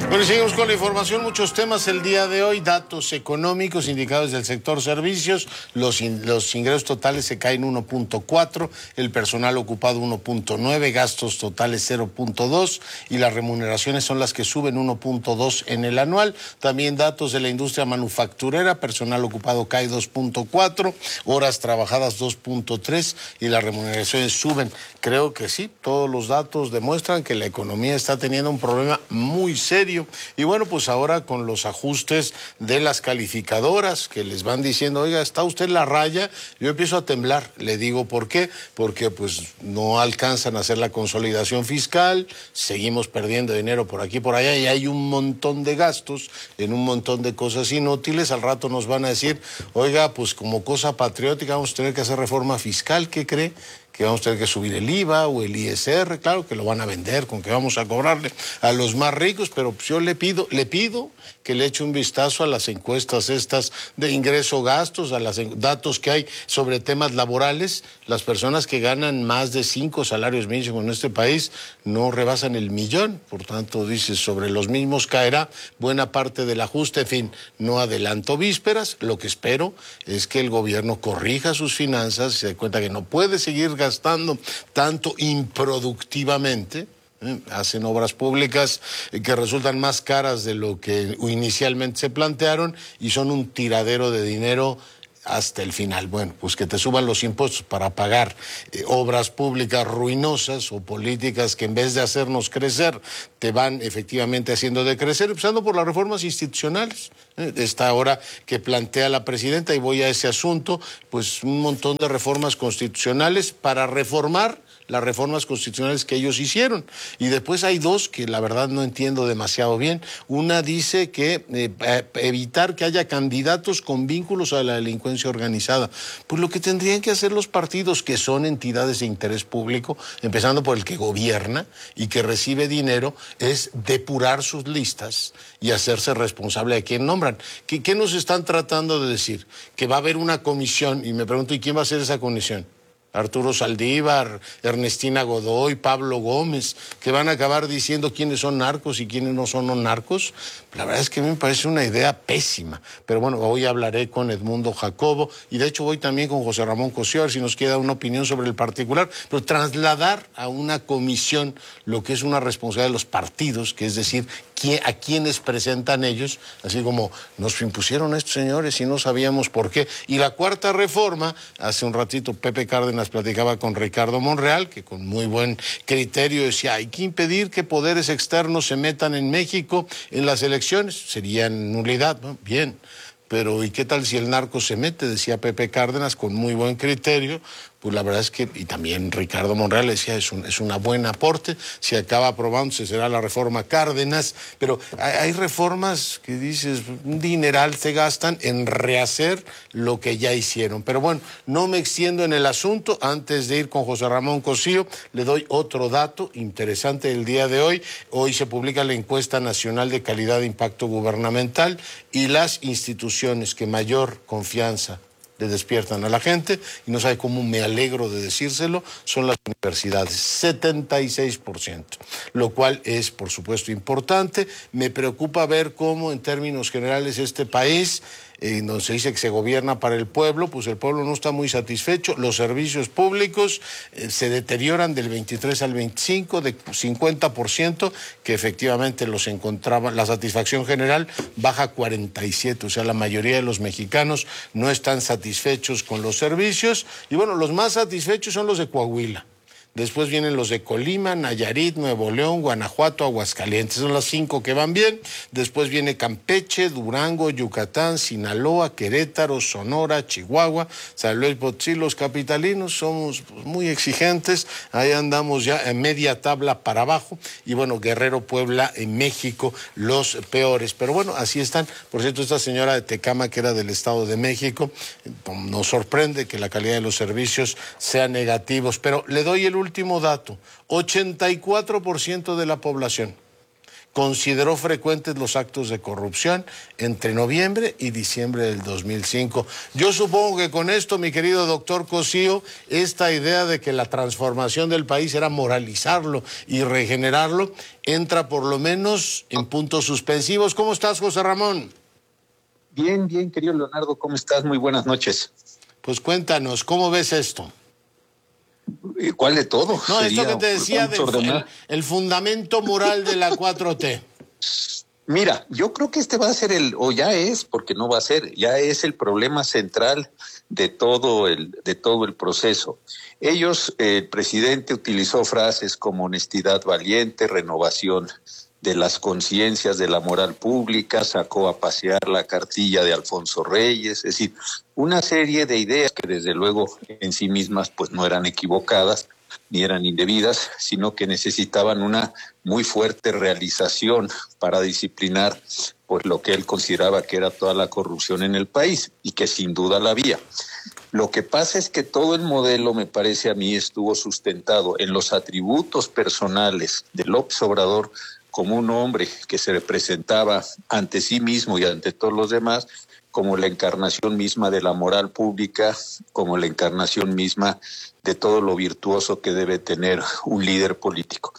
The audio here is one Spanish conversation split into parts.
Bueno, seguimos con la información, muchos temas el día de hoy, datos económicos, indicadores del sector servicios, los ingresos totales se caen 1.4, el personal ocupado 1.9, gastos totales 0.2 y las remuneraciones son las que suben 1.2 en el anual. También datos de la industria manufacturera, personal ocupado cae 2.4, horas trabajadas 2.3 y las remuneraciones suben. Creo que sí, todos los datos demuestran que la economía está teniendo un problema muy serio. Y bueno, pues ahora con los ajustes de las calificadoras que les van diciendo, oiga, ¿está usted en la raya? Yo empiezo a temblar. Le digo, ¿por qué? Porque pues no alcanzan a hacer la consolidación fiscal, seguimos perdiendo dinero por aquí y por allá y hay un montón de gastos en un montón de cosas inútiles. Al rato nos van a decir, oiga, pues como cosa patriótica vamos a tener que hacer reforma fiscal, ¿qué cree? Que vamos a tener que subir el IVA o el ISR, claro que lo van a vender, con que vamos a cobrarle a los más ricos, pero yo le pido que le eche un vistazo a las encuestas estas de ingreso-gastos, a los datos que hay sobre temas laborales. Las personas que ganan más de 5 salarios mínimos en este país no rebasan el 1,000,000, por tanto, dice, sobre los mismos caerá buena parte del ajuste. En fin, no adelanto vísperas, lo que espero es que el gobierno corrija sus finanzas, se dé cuenta que no puede seguir gastando tanto improductivamente. Hacen obras públicas que resultan más caras de lo que inicialmente se plantearon y son un tiradero de dinero hasta el final. Bueno, pues que te suban los impuestos para pagar obras públicas ruinosas o políticas que en vez de hacernos crecer, te van efectivamente haciendo decrecer, empezando por las reformas institucionales. Esta hora que plantea la presidenta, y voy a ese asunto, pues un montón de reformas constitucionales para reformar las reformas constitucionales que ellos hicieron. Y después hay dos que la verdad no entiendo demasiado bien. Una dice que evitar que haya candidatos con vínculos a la delincuencia organizada. Pues lo que tendrían que hacer los partidos, que son entidades de interés público, empezando por el que gobierna y que recibe dinero, es depurar sus listas y hacerse responsable de quién nombran. ¿Qué nos están tratando de decir? Que va a haber una comisión, y me pregunto, ¿y quién va a hacer esa comisión? Arturo Saldívar, Ernestina Godoy, Pablo Gómez, que van a acabar diciendo quiénes son narcos y quiénes no son narcos. La verdad es que a mí me parece una idea pésima. Pero bueno, hoy hablaré con Edmundo Jacobo y de hecho voy también con José Ramón Cosío, a ver si nos queda una opinión sobre el particular. Pero trasladar a una comisión lo que es una responsabilidad de los partidos, que es decir, a quienes presentan ellos, así como nos impusieron a estos señores y no sabíamos por qué. Y la cuarta reforma, hace un ratito Pepe Cárdenas platicaba con Ricardo Monreal, que con muy buen criterio decía, hay que impedir que poderes externos se metan en México en las elecciones, sería nulidad, ¿no? Bien. Pero ¿y qué tal si el narco se mete? Decía Pepe Cárdenas con muy buen criterio. Pues la verdad es que, y también Ricardo Monreal decía, es un buen aporte, si acaba aprobándose será la reforma Cárdenas, pero hay reformas que dices, un dineral se gastan en rehacer lo que ya hicieron. Pero bueno, no me extiendo en el asunto. Antes de ir con José Ramón Cosío, le doy otro dato interesante del día de hoy. Hoy se publica la encuesta nacional de calidad de impacto gubernamental y las instituciones que mayor confianza le despiertan a la gente, y no sabe cómo me alegro de decírselo, son las universidades, 76%, lo cual es, por supuesto, importante. Me preocupa ver cómo, en términos generales, este país, donde se dice que se gobierna para el pueblo, pues el pueblo no está muy satisfecho. Los servicios públicos se deterioran del 23 al 25, de 50%, que efectivamente los encontraba. La satisfacción general baja a 47, o sea, la mayoría de los mexicanos no están satisfechos con los servicios. Y bueno, los más satisfechos son los de Coahuila. Después vienen los de Colima, Nayarit, Nuevo León, Guanajuato, Aguascalientes. Son las 5 que van bien. Después viene Campeche, Durango, Yucatán, Sinaloa, Querétaro, Sonora, Chihuahua, San Luis Potosí. Los capitalinos somos muy exigentes. Ahí andamos ya en media tabla para abajo. Y bueno, Guerrero, Puebla, en México, los peores. Pero bueno, así están. Por cierto, esta señora de Tecama, que era del Estado de México, nos sorprende que la calidad de los servicios sea negativos. Pero le doy el último dato, 84% de la población consideró frecuentes los actos de corrupción entre noviembre y diciembre del 2005. Yo supongo que con esto, mi querido doctor Cosío, esta idea de que la transformación del país era moralizarlo y regenerarlo, entra por lo menos en puntos suspensivos. ¿Cómo estás, José Ramón? Bien, bien, querido Leonardo, ¿cómo estás? Muy buenas noches. Pues cuéntanos, ¿cómo ves esto? ¿Cuál de todo? No, esto que te decía el fundamento moral de la 4T. Mira, yo creo que este va a ser o ya es, porque no va a ser, ya es el problema central de todo el proceso. El presidente utilizó frases como honestidad valiente, renovación de las conciencias de la moral pública, sacó a pasear la cartilla de Alfonso Reyes, es decir, una serie de ideas que desde luego en sí mismas pues no eran equivocadas ni eran indebidas, sino que necesitaban una muy fuerte realización para disciplinar pues lo que él consideraba que era toda la corrupción en el país y que sin duda la había. Lo que pasa es que todo el modelo, me parece a mí, estuvo sustentado en los atributos personales de López Obrador como un hombre que se representaba ante sí mismo y ante todos los demás, como la encarnación misma de la moral pública, como la encarnación misma de todo lo virtuoso que debe tener un líder político.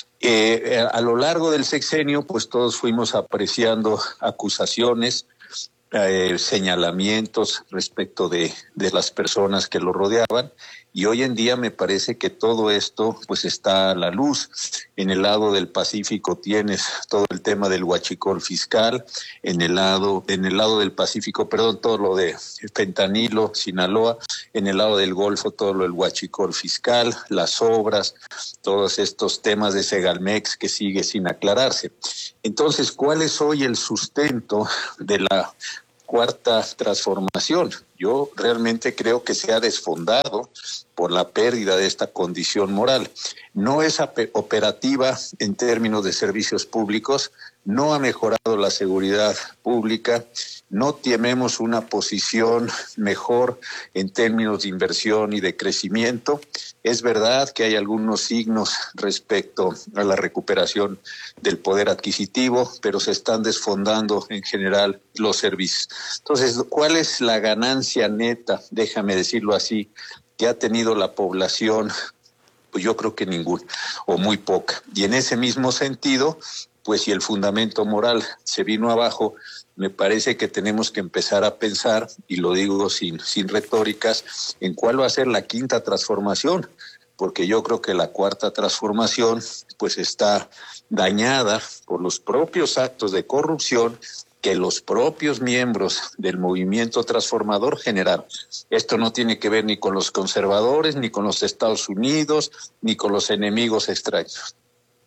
A lo largo del sexenio, pues todos fuimos apreciando acusaciones, señalamientos respecto de las personas que lo rodeaban, y hoy en día me parece que todo esto pues está a la luz. En el lado del Pacífico tienes todo el tema del huachicol fiscal, en el lado del Pacífico, todo lo de fentanilo, Sinaloa, en el lado del Golfo todo lo del huachicol fiscal, las obras, todos estos temas de Segalmex que sigue sin aclararse. Entonces, ¿cuál es hoy el sustento de la cuarta transformación? Yo realmente creo que se ha desfondado por la pérdida de esta condición moral. No es operativa en términos de servicios públicos, no ha mejorado la seguridad pública, no tenemos una posición mejor en términos de inversión y de crecimiento. Es verdad que hay algunos signos respecto a la recuperación del poder adquisitivo, pero se están desfondando en general los servicios. Entonces, ¿cuál es la ganancia neta, déjame decirlo así, que ha tenido la población? Pues yo creo que ninguna, o muy poca. Y en ese mismo sentido, pues si el fundamento moral se vino abajo, me parece que tenemos que empezar a pensar, y lo digo sin retóricas, en cuál va a ser la quinta transformación, porque yo creo que la cuarta transformación pues está dañada por los propios actos de corrupción que los propios miembros del movimiento transformador generaron. Esto no tiene que ver ni con los conservadores, ni con los Estados Unidos, ni con los enemigos extraños.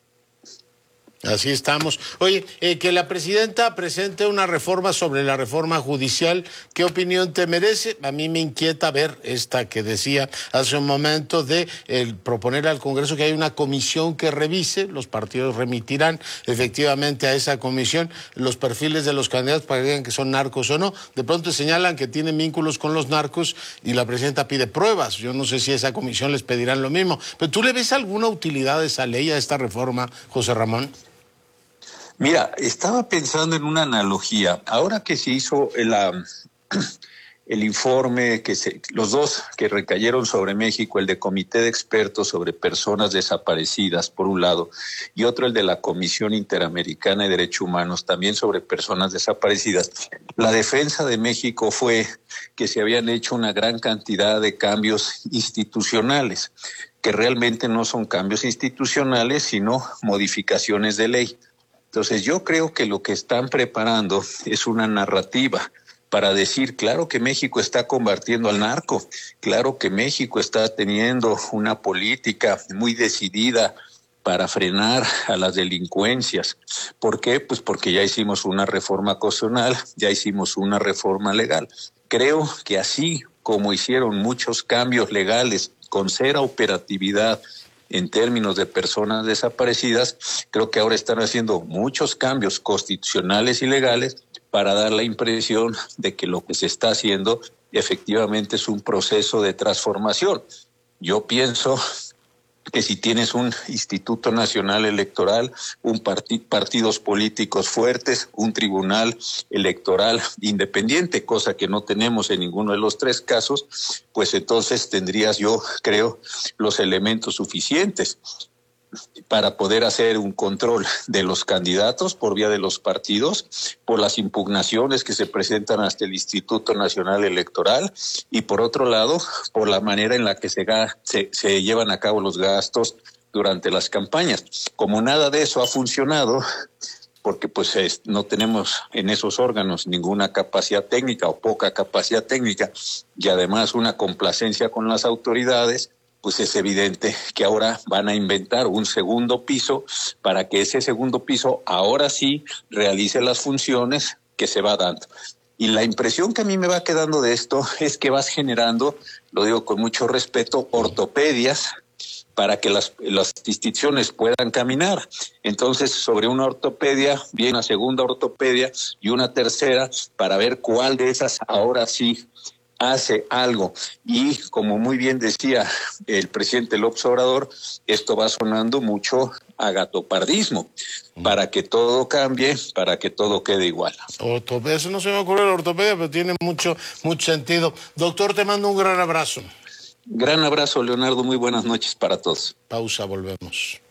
Así estamos. Oye, que la presidenta presente una reforma sobre la reforma judicial, ¿qué opinión te merece? A mí me inquieta ver esta que decía hace un momento de proponer al Congreso que haya una comisión que revise, los partidos remitirán efectivamente a esa comisión los perfiles de los candidatos para que digan que son narcos o no. De pronto señalan que tienen vínculos con los narcos y la presidenta pide pruebas. Yo no sé si esa comisión les pedirán lo mismo. ¿Pero tú le ves alguna utilidad a esa ley, a esta reforma, José Ramón? Mira, estaba pensando en una analogía. Ahora que se hizo el informe, los dos que recayeron sobre México, el de Comité de Expertos sobre Personas Desaparecidas, por un lado, y otro el de la Comisión Interamericana de Derechos Humanos, también sobre personas desaparecidas, la defensa de México fue que se habían hecho una gran cantidad de cambios institucionales, que realmente no son cambios institucionales, sino modificaciones de ley. Entonces yo creo que lo que están preparando es una narrativa para decir, claro que México está combatiendo al narco, claro que México está teniendo una política muy decidida para frenar a las delincuencias. ¿Por qué? Pues porque ya hicimos una reforma constitucional, ya hicimos una reforma legal. Creo que así como hicieron muchos cambios legales con cero operatividad en términos de personas desaparecidas, creo que ahora están haciendo muchos cambios constitucionales y legales para dar la impresión de que lo que se está haciendo efectivamente es un proceso de transformación. Yo pienso que si tienes un Instituto Nacional Electoral, partidos políticos fuertes, un tribunal electoral independiente, cosa que no tenemos en ninguno de los tres casos, pues entonces tendrías, yo creo, los elementos suficientes para poder hacer un control de los candidatos por vía de los partidos, por las impugnaciones que se presentan hasta el Instituto Nacional Electoral y por otro lado, por la manera en la que se llevan a cabo los gastos durante las campañas. Como nada de eso ha funcionado, porque pues no tenemos en esos órganos ninguna capacidad técnica o poca capacidad técnica y además una complacencia con las autoridades, pues es evidente que ahora van a inventar un segundo piso para que ese segundo piso ahora sí realice las funciones que se va dando. Y la impresión que a mí me va quedando de esto es que vas generando, lo digo con mucho respeto, ortopedias para que las instituciones puedan caminar. Entonces, sobre una ortopedia, viene una segunda ortopedia y una tercera para ver cuál de esas ahora sí hace algo. Y como muy bien decía el presidente López Obrador, esto va sonando mucho a gatopardismo, para que todo cambie, para que todo quede igual. Ortopedia, eso no se me ocurrió la ortopedia, pero tiene mucho sentido. Doctor, te mando un gran abrazo. Gran abrazo, Leonardo, muy buenas noches para todos. Pausa, volvemos.